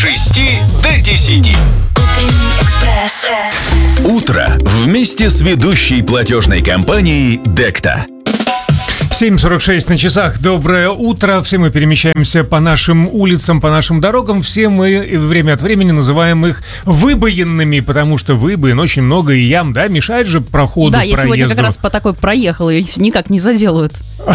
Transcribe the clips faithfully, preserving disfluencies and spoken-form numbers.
шести до десяти. Утренний экспресс. Утро вместе с ведущей платежной компанией Декта. семь сорок шесть на часах. Доброе утро. Все мы перемещаемся по нашим улицам, по нашим дорогам. Все мы время от времени называем их выбоинными, потому что выбоин очень много и ям, да, мешает же проходу, Да, проезду. я сегодня как раз по такой проехала, и никак не заделают.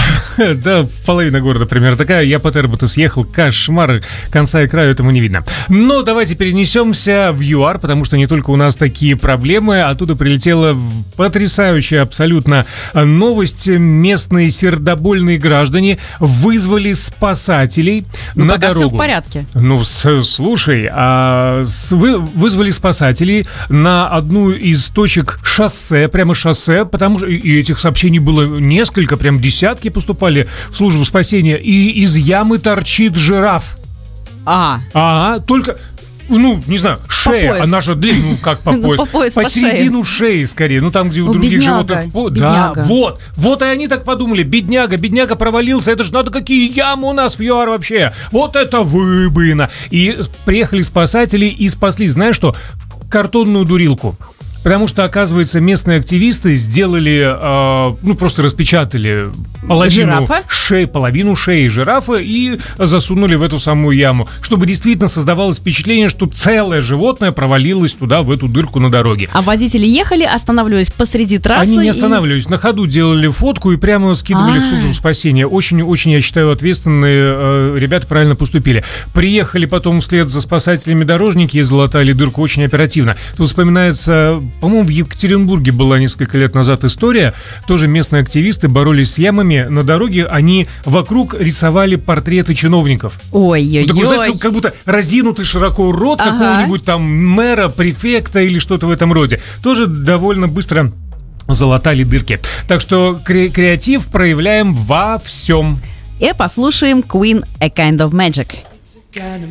Да, половина города примерно такая. Я по Терботу съехал, кошмар, конца и края этому не видно. Но давайте перенесемся в ЮАР, потому что не только у нас такие проблемы. Оттуда прилетела потрясающая абсолютно новость. Местные сердобольные граждане вызвали спасателей ну, на пока дорогу. все в порядке. Ну, с, слушай, а, с, вы, вызвали спасателей на одну из точек шоссе, прямо шоссе, потому что и, и этих сообщений было несколько, прям десятки поступали в службу спасения, и из ямы торчит жираф. А, А, только... Ну, не знаю, шея, пояс. она же длинная, ну как по Ну, пояс? по пояс, по Посередину шеи скорее, ну там, где у Ну, других бедняга, животных. по- Да, бедняга. вот, вот и они так подумали, бедняга, бедняга провалился, это же надо, какие ямы у нас в ЮАР вообще, вот это выбоина. И приехали спасатели и спасли, знаешь что, картонную дурилку. Потому что, оказывается, местные активисты сделали, э, ну, просто распечатали половину Жирафа? шеи, половину шеи жирафа и засунули в эту самую яму, чтобы действительно создавалось впечатление, что целое животное провалилось туда, в эту дырку на дороге. а водители ехали, останавливались посреди трассы. Они не и- останавливались, на ходу делали фотку и прямо скидывали в А. службу спасения. Очень-очень, я считаю, ответственные э, ребята правильно поступили. Приехали потом вслед за спасателями дорожники и залатали дырку очень оперативно. Тут вспоминается, по-моему, в Екатеринбурге была несколько лет назад история. Тоже местные активисты боролись с ямами на дороге. Они вокруг рисовали портреты чиновников. Ой-ой-ой. Такой, знаете, как, как будто разинутый широко рот Ага. какого-нибудь там мэра, префекта или что-то в этом роде. Тоже довольно быстро залатали дырки. Так что кре- креатив проявляем во всем. И послушаем Queen A Kind of Magic. Kind of